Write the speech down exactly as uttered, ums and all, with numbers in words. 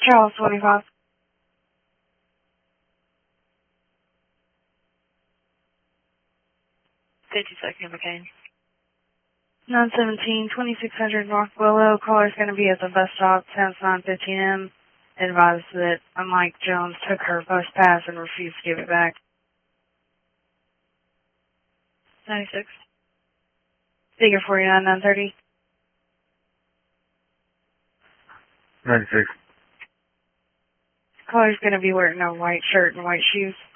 Charles twenty-five. fifty-second McCain. nine seventeen, twenty-six hundred North Willow. Caller's going to be at the bus stop since nine fifteen a m Advised that, unlike Jones, took her bus pass and refused to give it back. ninety-six. Figure forty-nine, nine thirty. ninety-six. Caller's going to be wearing a white shirt and white shoes.